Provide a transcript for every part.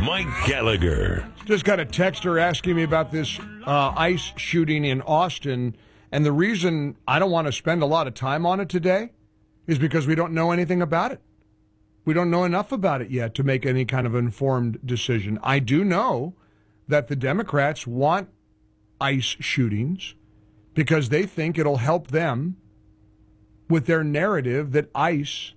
Mike Gallagher. Just got a texter asking me about this ICE shooting in Austin, and the reason I don't want to spend a lot of time on it today is because we don't know anything about it. We don't know enough about it yet to make any kind of informed decision. I do know that the Democrats want ICE shootings because they think it'll help them with their narrative that ICE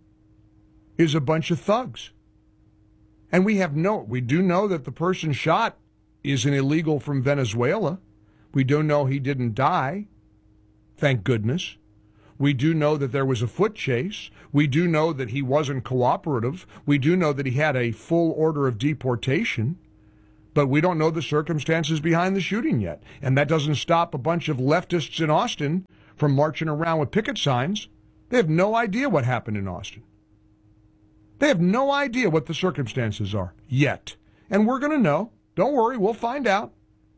is a bunch of thugs. And we do know that the person shot is an illegal from Venezuela. We do know he didn't die, thank goodness. We do know that there was a foot chase. We do know that he wasn't cooperative. We do know that he had a full order of deportation. But we don't know the circumstances behind the shooting yet. And that doesn't stop a bunch of leftists in Austin from marching around with picket signs. They have no idea what happened in Austin. They have no idea what the circumstances are yet. And we're going to know. Don't worry, we'll find out.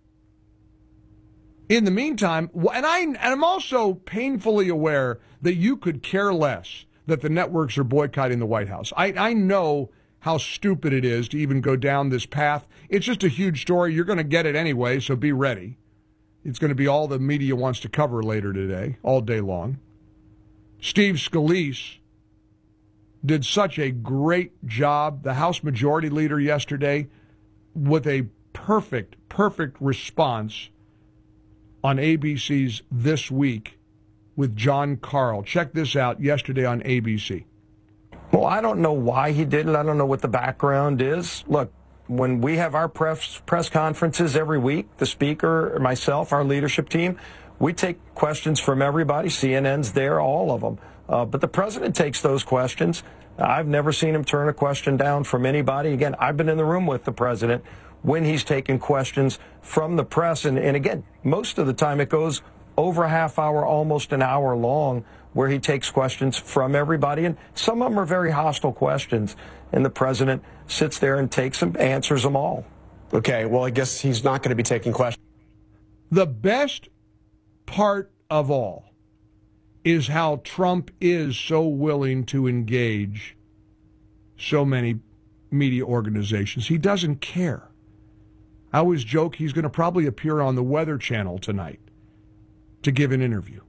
In the meantime, and I'm also painfully aware that you could care less that the networks are boycotting the White House. I know how stupid it is to even go down this path. It's just a huge story. You're going to get it anyway, so be ready. It's going to be all the media wants to cover later today, all day long. Steve Scalise did such a great job, the House Majority Leader yesterday, with a perfect response on ABC's This Week with John Karl. Check this out yesterday on ABC. Well, I don't know why he did it. I don't know what the background is. Look, when we have our press conferences every week, the speaker, myself, our leadership team, we take questions from everybody. CNN's there, all of them. But the president takes those questions. I've never seen him turn a question down from anybody. Again, I've been in the room with the president when he's taken questions from the press. And again, most of the time it goes over a half hour, almost an hour long, where he takes questions from everybody. And some of them are very hostile questions. And the president sits there and takes them, answers them all. Okay, well, I guess he's not going to be taking questions. The best part of all is how Trump is so willing to engage so many media organizations. He doesn't care. I always joke he's going to probably appear on the Weather Channel tonight to give an interview.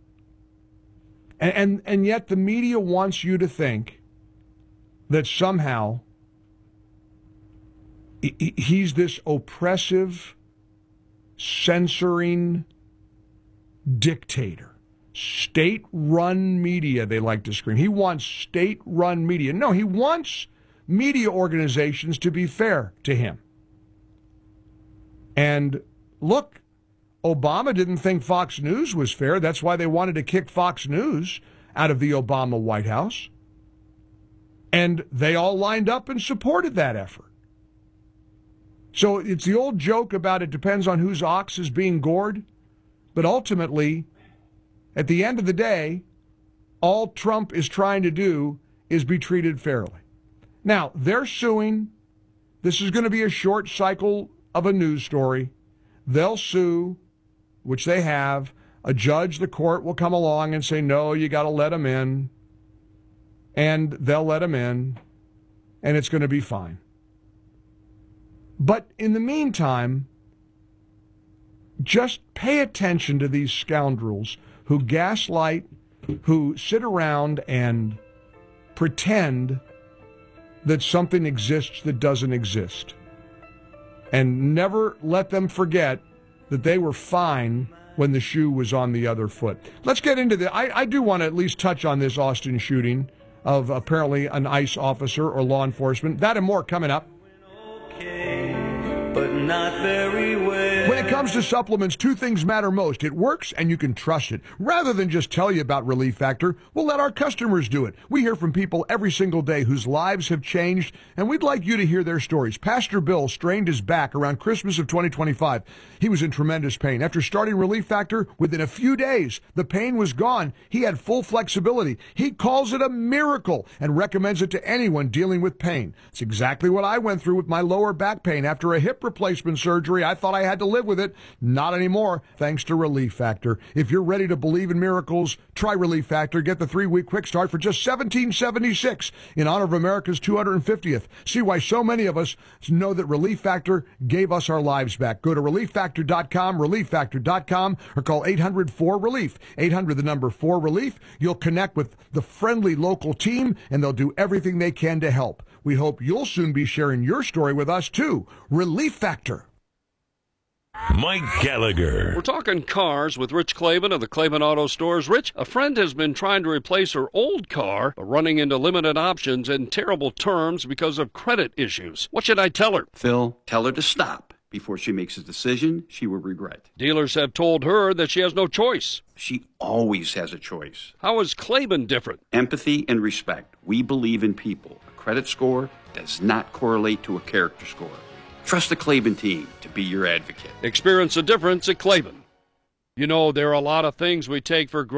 And yet the media wants you to think that somehow he's this oppressive, censoring dictator. State-run media, they like to scream. He wants state-run media. No, he wants media organizations to be fair to him. And look, Obama didn't think Fox News was fair. That's why they wanted to kick Fox News out of the Obama White House. And they all lined up and supported that effort. So it's the old joke about it depends on whose ox is being gored. But ultimately, at the end of the day, all Trump is trying to do is be treated fairly. Now, they're suing. This is going to be a short cycle of a news story. They'll sue, which they have. A judge, the court, will come along and say, no, you got to let him in. And they'll let him in. And it's going to be fine. But in the meantime, just pay attention to these scoundrels who gaslight, who sit around and pretend that something exists that doesn't exist. And never let them forget that they were fine when the shoe was on the other foot. Let's get into the... I do want to at least touch on this Austin shooting of apparently an ICE officer or law enforcement. That and more coming up. But not very well. When it comes to supplements, two things matter most. It works and you can trust it. Rather than just tell you about Relief Factor, we'll let our customers do it. We hear from people every single day whose lives have changed, and we'd like you to hear their stories. Pastor Bill strained his back around Christmas of 2025. He was in tremendous pain. After starting Relief Factor, within a few days, the pain was gone. He had full flexibility. He calls it a miracle and recommends it to anyone dealing with pain. It's exactly what I went through with my lower back pain after a hip hip replacement surgery. I thought I had to live with it. Not anymore, thanks to Relief Factor. If you're ready to believe in miracles, try Relief Factor. Get the 3-week quick start for just $17.76 in honor of America's 250th. See why so many of us know that Relief Factor gave us our lives back. Go to ReliefFactor.com, ReliefFactor.com, or call 800-4RELIEF. 800, the number 4RELIEF. You'll connect with the friendly local team, and they'll do everything they can to help. We hope you'll soon be sharing your story with us, too. Relief Factor. Mike Gallagher. We're talking cars with Rich Klavan of the Klavan Auto Stores. Rich, a friend has been trying to replace her old car, but running into limited options and terrible terms because of credit issues. What should I tell her? Phil, tell her to stop before she makes a decision she will regret. Dealers have told her that she has no choice. She always has a choice. How is Klavan different? Empathy and respect. We believe in people. A credit score does not correlate to a character score. Trust the Klavan team to be your advocate. Experience the difference at Klavan. You know, there are a lot of things we take for granted.